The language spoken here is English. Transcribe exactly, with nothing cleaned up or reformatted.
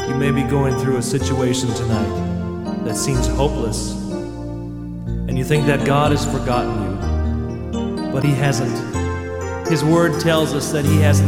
You may be going through a situation tonight that seems hopeless, and you think that God has forgotten you, but He hasn't. His word tells us that He has